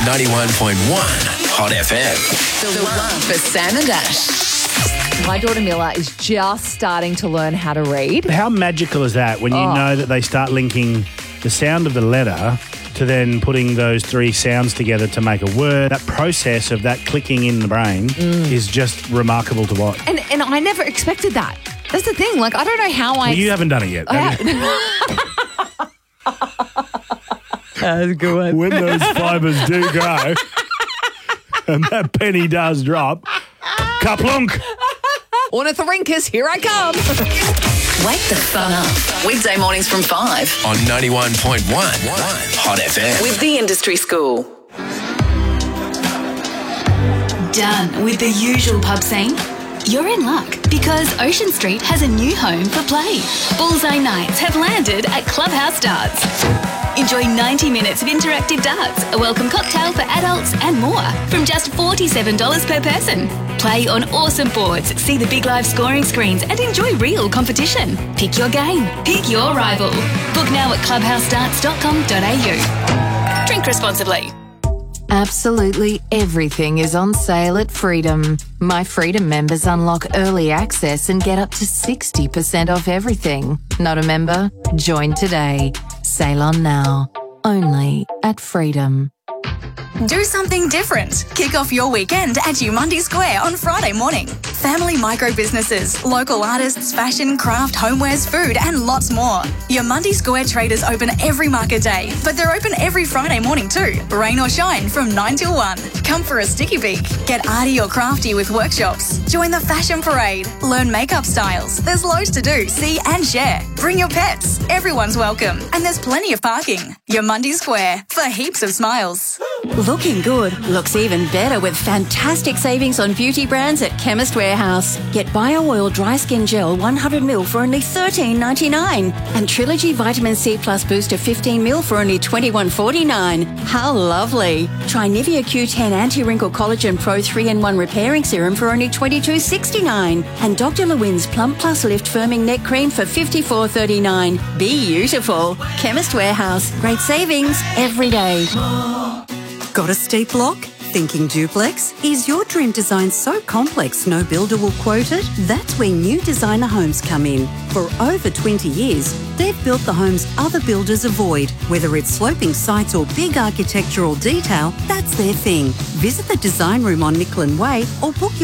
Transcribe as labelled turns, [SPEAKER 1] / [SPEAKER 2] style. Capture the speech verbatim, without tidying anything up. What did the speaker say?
[SPEAKER 1] ninety-one point one Hot F M.
[SPEAKER 2] The one for Sam and Ash.
[SPEAKER 3] My daughter Milla is just starting to learn how to read.
[SPEAKER 4] How magical is that when you
[SPEAKER 3] Oh.
[SPEAKER 4] know that they start linking the sound of the letter to then putting those three sounds together to make a word? That process of that clicking in the brain is just remarkable to watch.
[SPEAKER 3] And and I never expected that. That's the thing. Like, I don't know how I...
[SPEAKER 4] Well, you haven't done it yet.
[SPEAKER 3] I
[SPEAKER 4] have you?
[SPEAKER 3] That's a good one.
[SPEAKER 4] When those fibres do grow and that penny does drop, kaplunk.
[SPEAKER 3] Ornithorhynchus, here I come.
[SPEAKER 2] Wake the fun up. Weekday mornings from five.
[SPEAKER 1] On ninety-one point one Hot F M.
[SPEAKER 2] With the Industry School.
[SPEAKER 5] Done with the usual pub scene? You're in luck because Ocean Street has a new home for play. Bullseye Nights have landed at Clubhouse Darts. Enjoy ninety minutes of interactive darts, a welcome cocktail for adults and more from just forty-seven dollars per person. Play on awesome boards, see the big live scoring screens and enjoy real competition. Pick your game, pick your rival. Book now at clubhouse darts dot com dot a u. Drink responsibly.
[SPEAKER 6] Absolutely everything is on sale at Freedom. My Freedom members unlock early access and get up to sixty percent off everything. Not a member? Join today. Sale on now. Only at Freedom.
[SPEAKER 7] Do something different. Kick off your weekend at Umundi Square on Friday morning. Family micro businesses, local artists, fashion, craft, homewares, food and lots more. Umundi Square traders open every market day, but they're open every Friday morning too, rain or shine from nine till one. Come for a sticky beak. Get arty or crafty with workshops. Join the fashion parade. Learn makeup styles. There's loads to do, see and share. Bring your pets. Everyone's welcome. And there's plenty of parking. Umundi Square for heaps of smiles.
[SPEAKER 8] Looking good looks even better with fantastic savings on beauty brands at Chemist Warehouse. Get Bio Oil Dry Skin Gel one hundred milliliters for only thirteen ninety-nine and Trilogy Vitamin C Plus Booster fifteen milliliters for only twenty-one forty-nine. How lovely. Try Nivea Q ten Anti-Wrinkle Collagen Pro three in one Repairing Serum for only twenty-two sixty-nine and Doctor Lewin's Plump Plus Lift Firming Neck Cream for fifty-four thirty-nine. Be beautiful. Chemist Warehouse. Great savings every day.
[SPEAKER 9] Got a steep block? Thinking duplex? Is your dream design so complex no builder will quote it? That's where New Designer Homes come in. For over twenty years, they've built the homes other builders avoid. Whether it's sloping sites or big architectural detail, that's their thing. Visit the design room on Nicklin Way or book your